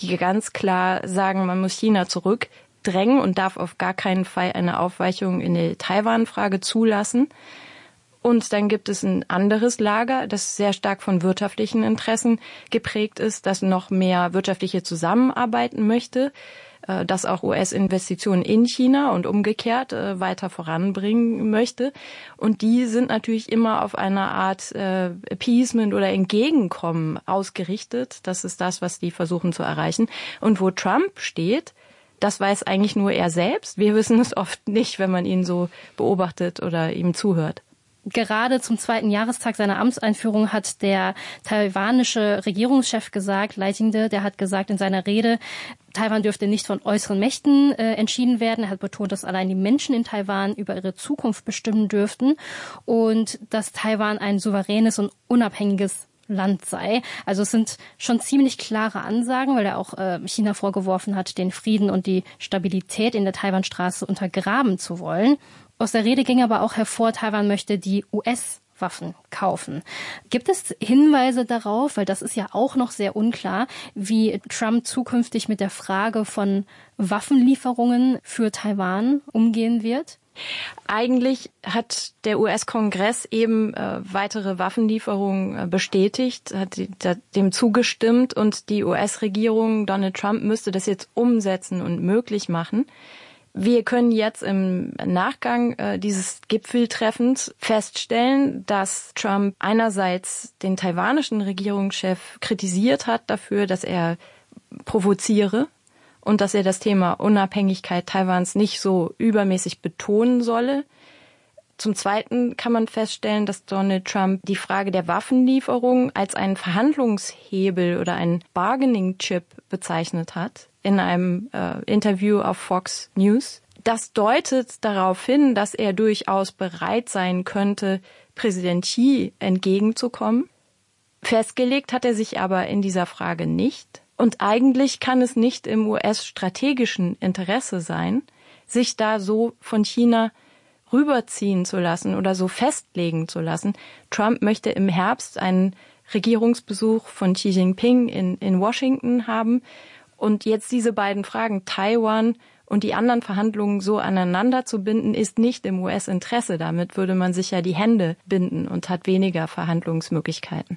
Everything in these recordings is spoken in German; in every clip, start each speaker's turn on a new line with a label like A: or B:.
A: die ganz klar sagen, man muss China zurückdrängen und darf auf gar keinen Fall eine Aufweichung in der Taiwan-Frage zulassen. Und dann gibt es ein anderes Lager, das sehr stark von wirtschaftlichen Interessen geprägt ist, das noch mehr wirtschaftliche Zusammenarbeiten möchte, das auch US-Investitionen in China und umgekehrt weiter voranbringen möchte. Und die sind natürlich immer auf eine Art Appeasement oder Entgegenkommen ausgerichtet. Das ist das, was die versuchen zu erreichen. Und wo Trump steht, das weiß eigentlich nur er selbst. Wir wissen es oft nicht, wenn man ihn so beobachtet oder ihm zuhört.
B: Gerade zum 2. Jahrestag seiner Amtseinführung hat der taiwanische Regierungschef gesagt, Lai Ching-te, der hat gesagt in seiner Rede, Taiwan dürfte nicht von äußeren Mächten entschieden werden. Er hat betont, dass allein die Menschen in Taiwan über ihre Zukunft bestimmen dürften und dass Taiwan ein souveränes und unabhängiges Land sei. Also es sind schon ziemlich klare Ansagen, weil er auch China vorgeworfen hat, den Frieden und die Stabilität in der Taiwanstraße untergraben zu wollen. Aus der Rede ging aber auch hervor, Taiwan möchte die US-Waffen kaufen. Gibt es Hinweise darauf, weil das ist ja auch noch sehr unklar, wie Trump zukünftig mit der Frage von Waffenlieferungen für Taiwan umgehen wird?
A: Eigentlich hat der US-Kongress eben weitere Waffenlieferungen bestätigt, hat dem zugestimmt und die US-Regierung, Donald Trump, müsste das jetzt umsetzen und möglich machen. Wir können jetzt im Nachgang dieses Gipfeltreffens feststellen, dass Trump einerseits den taiwanischen Regierungschef kritisiert hat dafür, dass er provoziere und dass er das Thema Unabhängigkeit Taiwans nicht so übermäßig betonen solle. Zum Zweiten kann man feststellen, dass Donald Trump die Frage der Waffenlieferung als einen Verhandlungshebel oder einen Bargaining-Chip bezeichnet hat in einem Interview auf Fox News. Das deutet darauf hin, dass er durchaus bereit sein könnte, Präsident Xi entgegenzukommen. Festgelegt hat er sich aber in dieser Frage nicht. Und eigentlich kann es nicht im US-strategischen Interesse sein, sich da so von China rüberziehen zu lassen oder so festlegen zu lassen. Trump möchte im Herbst einen Regierungsbesuch von Xi Jinping in Washington haben. Und jetzt diese beiden Fragen, Taiwan und die anderen Verhandlungen so aneinander zu binden, ist nicht im US-Interesse. Damit würde man sich ja die Hände binden und hat weniger Verhandlungsmöglichkeiten.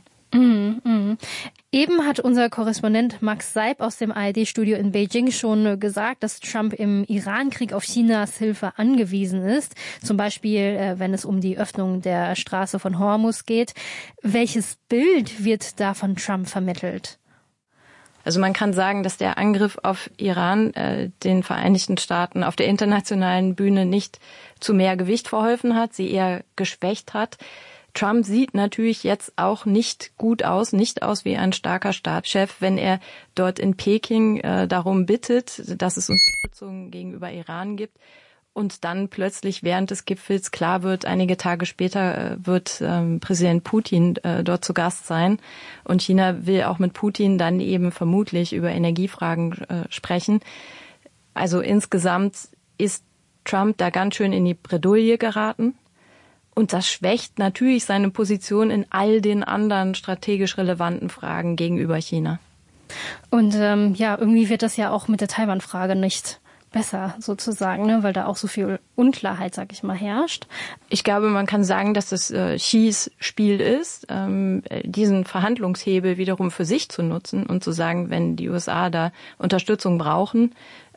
B: Eben hat unser Korrespondent Max Seib aus dem ARD-Studio in Beijing schon gesagt, dass Trump im Iran-Krieg auf Chinas Hilfe angewiesen ist. Zum Beispiel, wenn es um die Öffnung der Straße von Hormuz geht. Welches Bild wird da von Trump vermittelt?
A: Also man kann sagen, dass der Angriff auf Iran den Vereinigten Staaten auf der internationalen Bühne nicht zu mehr Gewicht verholfen hat, sie eher geschwächt hat. Trump sieht natürlich jetzt auch nicht gut aus, nicht aus wie ein starker Staatschef, wenn er dort in Peking darum bittet, dass es Unterstützung gegenüber Iran gibt. Und dann plötzlich während des Gipfels klar wird, einige Tage später wird Präsident Putin dort zu Gast sein. Und China will auch mit Putin dann eben vermutlich über Energiefragen sprechen. Also insgesamt ist Trump da ganz schön in die Bredouille geraten. Und das schwächt natürlich seine Position in all den anderen strategisch relevanten Fragen gegenüber China.
B: Und irgendwie wird das ja auch mit der Taiwan-Frage nicht besser sozusagen, ne? Weil da auch so viel Unklarheit, sag ich mal, herrscht.
A: Ich glaube, man kann sagen, dass das Xis Spiel ist, diesen Verhandlungshebel wiederum für sich zu nutzen und zu sagen, wenn die USA da Unterstützung brauchen,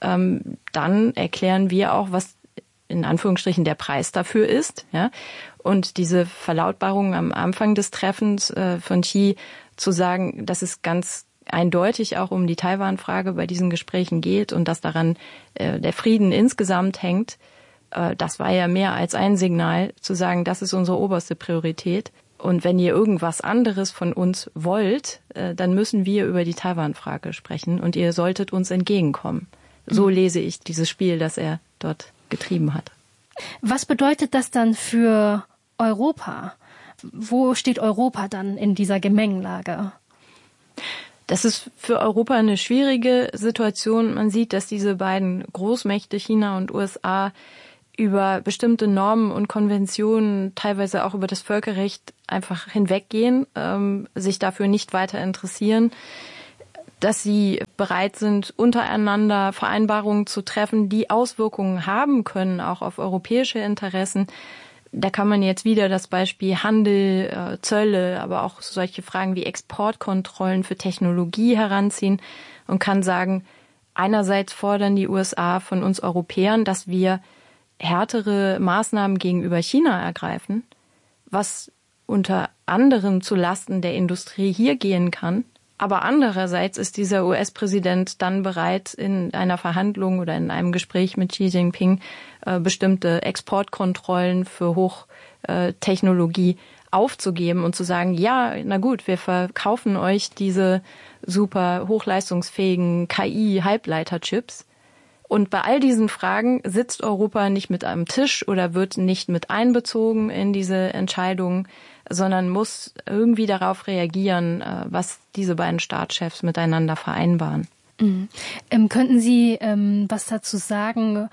A: dann erklären wir auch, was in Anführungsstrichen der Preis dafür ist. Ja? Und diese Verlautbarung am Anfang des Treffens von Xi zu sagen, dass es ganz eindeutig auch um die Taiwan-Frage bei diesen Gesprächen geht und dass daran der Frieden insgesamt hängt, das war ja mehr als ein Signal, zu sagen, das ist unsere oberste Priorität. Und wenn ihr irgendwas anderes von uns wollt, dann müssen wir über die Taiwan-Frage sprechen und ihr solltet uns entgegenkommen. So lese ich dieses Spiel, das er dort getrieben hat.
B: Was bedeutet das dann für Europa? Wo steht Europa dann in dieser Gemengelage?
A: Das ist für Europa eine schwierige Situation. Man sieht, dass diese beiden Großmächte, China und USA, über bestimmte Normen und Konventionen, teilweise auch über das Völkerrecht, einfach hinweggehen, sich dafür nicht weiter interessieren. dass sie bereit sind, untereinander Vereinbarungen zu treffen, die Auswirkungen haben können, auch auf europäische Interessen. Da kann man jetzt wieder das Beispiel Handel, Zölle, aber auch solche Fragen wie Exportkontrollen für Technologie heranziehen und kann sagen, einerseits fordern die USA von uns Europäern, dass wir härtere Maßnahmen gegenüber China ergreifen, was unter anderem zu Lasten der Industrie hier gehen kann. Aber andererseits ist dieser US-Präsident dann bereit, in einer Verhandlung oder in einem Gespräch mit Xi Jinping bestimmte Exportkontrollen für Hochtechnologie aufzugeben und zu sagen, ja, na gut, wir verkaufen euch diese super hochleistungsfähigen KI-Halbleiterchips. Und bei all diesen Fragen sitzt Europa nicht mit am Tisch oder wird nicht mit einbezogen in diese Entscheidungen, sondern muss irgendwie darauf reagieren, was diese beiden Staatschefs miteinander vereinbaren.
B: Mhm. Könnten Sie was dazu sagen,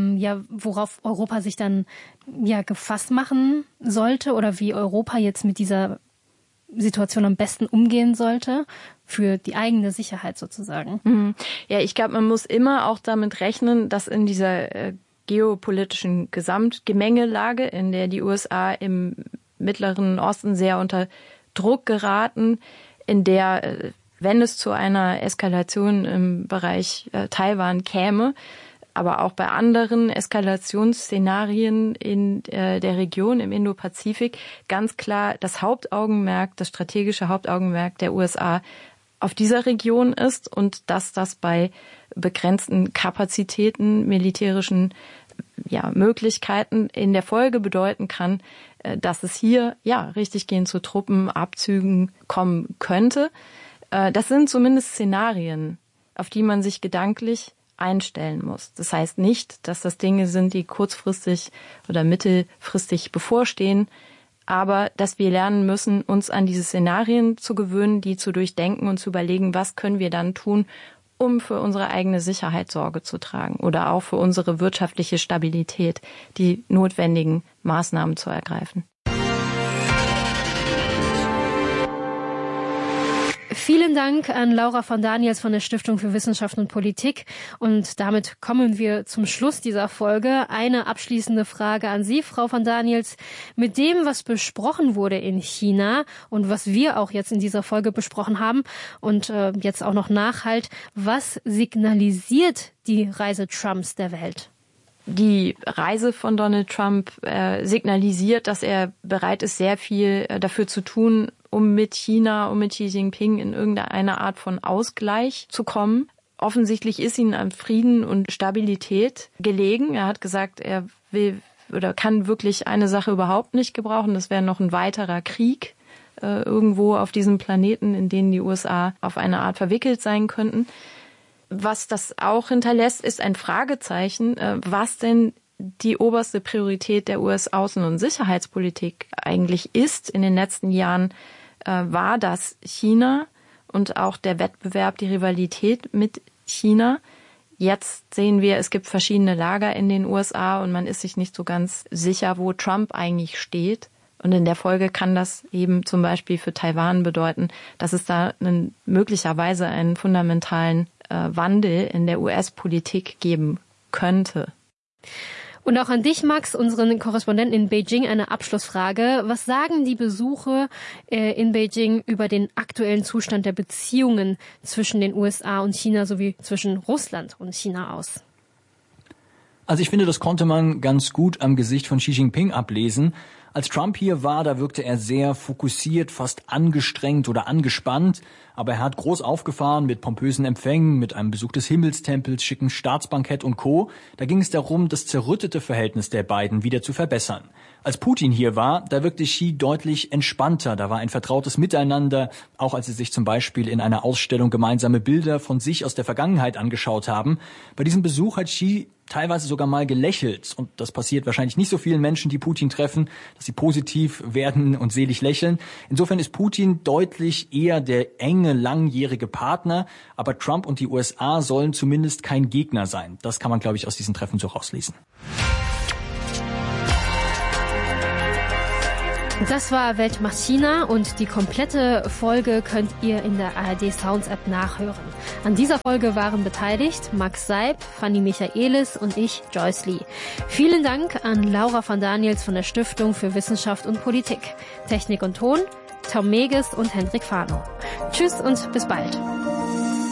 B: worauf Europa sich dann gefasst machen sollte oder wie Europa jetzt mit dieser Situation am besten umgehen sollte für die eigene Sicherheit sozusagen?
A: Mhm. Ja, ich glaube, man muss immer auch damit rechnen, dass in dieser geopolitischen Gesamtgemengelage, in der die USA im Mittleren Osten sehr unter Druck geraten, in der, wenn es zu einer Eskalation im Bereich Taiwan käme, aber auch bei anderen Eskalationsszenarien in der Region im Indopazifik ganz klar das strategische Hauptaugenmerk der USA auf dieser Region ist und dass das bei begrenzten Kapazitäten, militärischen Möglichkeiten in der Folge bedeuten kann, dass es hier richtiggehend zu Truppenabzügen kommen könnte. Das sind zumindest Szenarien, auf die man sich gedanklich einstellen muss. Das heißt nicht, dass das Dinge sind, die kurzfristig oder mittelfristig bevorstehen, aber dass wir lernen müssen, uns an diese Szenarien zu gewöhnen, die zu durchdenken und zu überlegen, was können wir dann tun, um für unsere eigene Sicherheit Sorge zu tragen oder auch für unsere wirtschaftliche Stabilität die notwendigen Maßnahmen zu ergreifen.
B: Vielen Dank an Laura von Daniels von der Stiftung für Wissenschaft und Politik. Und damit kommen wir zum Schluss dieser Folge. Eine abschließende Frage an Sie, Frau von Daniels. Mit dem, was besprochen wurde in China und was wir auch jetzt in dieser Folge besprochen haben und jetzt auch noch nachhalt, was signalisiert die Reise Trumps der Welt?
A: Die Reise von Donald Trump signalisiert, dass er bereit ist, sehr viel dafür zu tun, um mit China, um mit Xi Jinping in irgendeine Art von Ausgleich zu kommen. Offensichtlich ist ihm an Frieden und Stabilität gelegen. Er hat gesagt, er will oder kann wirklich eine Sache überhaupt nicht gebrauchen. Das wäre noch ein weiterer Krieg irgendwo auf diesem Planeten, in den die USA auf eine Art verwickelt sein könnten. Was das auch hinterlässt, ist ein Fragezeichen, was denn die oberste Priorität der US-Außen- und Sicherheitspolitik eigentlich ist. In den letzten Jahren war das China und auch der Wettbewerb, die Rivalität mit China. Jetzt sehen wir, es gibt verschiedene Lager in den USA und man ist sich nicht so ganz sicher, wo Trump eigentlich steht. Und in der Folge kann das eben zum Beispiel für Taiwan bedeuten, dass es da möglicherweise einen fundamentalen Wandel in der US-Politik geben könnte.
B: Und auch an dich, Max, unseren Korrespondenten in Beijing, eine Abschlussfrage. Was sagen die Besuche in Beijing über den aktuellen Zustand der Beziehungen zwischen den USA und China sowie zwischen Russland und China aus?
C: Also ich finde, das konnte man ganz gut am Gesicht von Xi Jinping ablesen. Als Trump hier war, da wirkte er sehr fokussiert, fast angestrengt oder angespannt. Aber er hat groß aufgefahren mit pompösen Empfängen, mit einem Besuch des Himmelstempels, schicken Staatsbankett und Co. Da ging es darum, das zerrüttete Verhältnis der beiden wieder zu verbessern. Als Putin hier war, da wirkte Xi deutlich entspannter. Da war ein vertrautes Miteinander, auch als sie sich zum Beispiel in einer Ausstellung gemeinsame Bilder von sich aus der Vergangenheit angeschaut haben. Bei diesem Besuch hat Xi teilweise sogar mal gelächelt. Und das passiert wahrscheinlich nicht so vielen Menschen, die Putin treffen, dass sie positiv werden und selig lächeln. Insofern ist Putin deutlich eher der enge, langjährige Partner. Aber Trump und die USA sollen zumindest kein Gegner sein. Das kann man, glaube ich, aus diesen Treffen so rauslesen.
B: Das war Welt macht China und die komplette Folge könnt ihr in der ARD Sounds App nachhören. An dieser Folge waren beteiligt Max Seib, Fanny Michaelis und ich, Joyce Lee. Vielen Dank an Laura van Daniels von der Stiftung für Wissenschaft und Politik. Technik und Ton, Tom Meges und Hendrik Fano. Tschüss und bis bald.